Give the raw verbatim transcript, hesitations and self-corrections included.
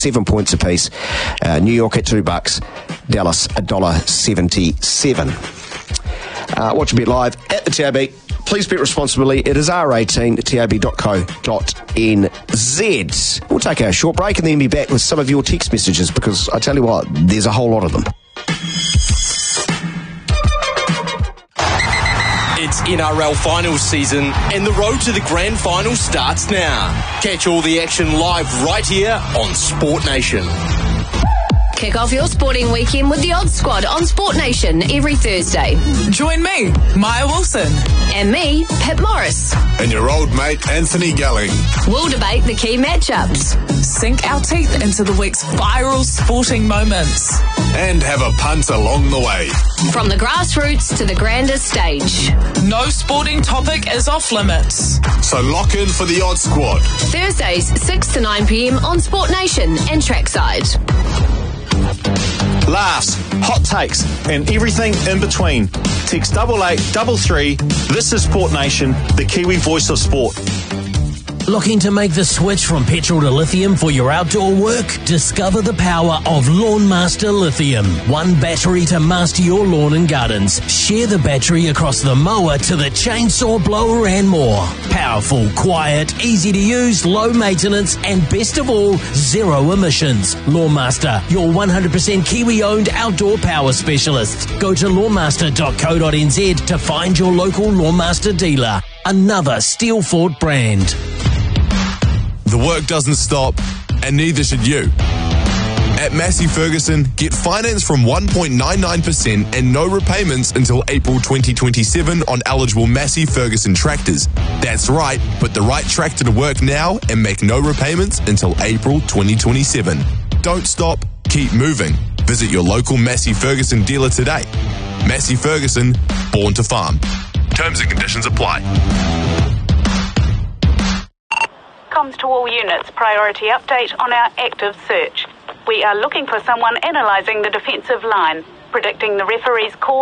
seven points apiece. Uh, New York at two bucks. Dallas a dollar seventy-seven. Uh, watch a bit live at the T A B. Please bet responsibly. It is R eighteen, tab dot co dot n z. We'll take a short break and then be back with some of your text messages, because I tell you what, there's a whole lot of them. It's N R L finals season and the road to the grand final starts now. Catch all the action live right here on Sport Nation. Kick off your sporting weekend with the Odds Squad on Sport Nation every Thursday. Join me, Maya Wilson. And me, Pip Morris. And your old mate, Anthony Gelling. We'll debate the key matchups. Sink our teeth into the week's viral sporting moments. And have a punt along the way. From the grassroots to the grandest stage. No sporting topic is off limits. So lock in for the Odds Squad. Thursdays, six to nine p.m. on Sport Nation and Trackside. Laughs, hot takes, and everything in between. Text double eight double three. This is Sport Nation, the Kiwi voice of sport. Looking to make the switch from petrol to lithium for your outdoor work? Discover the power of Lawnmaster Lithium. One battery to master your lawn and gardens. Share the battery across the mower to the chainsaw, blower and more. Powerful, quiet, easy to use, low maintenance and best of all, zero emissions. Lawnmaster, your one hundred percent Kiwi-owned outdoor power specialist. Go to lawnmaster dot co dot n z to find your local Lawnmaster dealer. Another Steel Fort brand. The work doesn't stop, and neither should you. At Massey Ferguson, get finance from one point nine nine percent and no repayments until April twenty twenty-seven on eligible Massey Ferguson tractors. That's right, put the right tractor to work now and make no repayments until April twenty twenty-seven. Don't stop, keep moving. Visit your local Massey Ferguson dealer today. Massey Ferguson, born to farm. Terms and conditions apply. Comms to all units, priority update on our active search. We are looking for someone analysing the defensive line, predicting the referee's call